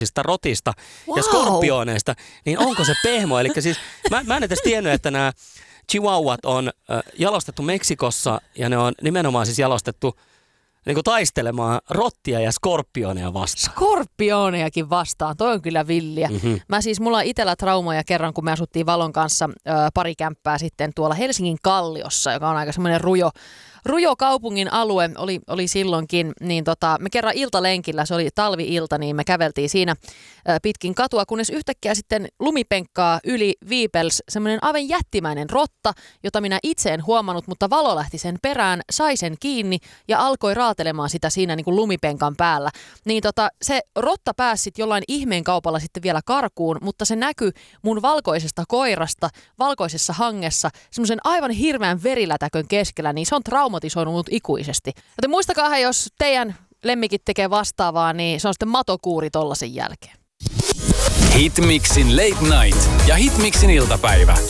rotista ja skorpioneista, niin onko se pehmo? Eli siis mä en edes tiennyt, että nämä chihuahuat on jalostettu Meksikossa ja ne on nimenomaan siis jalostettu niin kuin taistelemaan rottia ja skorpioneja vastaan. Skorpionejakin vastaan, toi on kyllä villiä. Mulla on itsellä traumoja kerran, kun me asuttiin Valon kanssa pari kämppää sitten tuolla Helsingin Kalliossa, joka on aika semmoinen rujo kaupungin alue oli silloinkin, niin me kerran iltalenkillä, se oli talvi-ilta, niin me käveltiin siinä pitkin katua, kunnes yhtäkkiä sitten lumipenkkaa yli viipels semmoinen aivan jättimäinen rotta, jota minä itse en huomannut, mutta Valo lähti sen perään, sai sen kiinni ja alkoi raatelemaan sitä siinä niin kuin lumipenkan päällä. Niin se rotta pääsi sitten jollain ihmeen kaupalla sitten vielä karkuun, mutta se näkyi mun valkoisesta koirasta, valkoisessa hangessa, semmoisen aivan hirveän verilätäkön keskellä, niin se on traumatisoinut mut ikuisesti. Joten muistakaa, jos teidän lemmikit tekee vastaavaa, niin se on sitten matokuuri tollasen jälkeen. Hitmixin Late Night ja Hitmixin iltapäivä.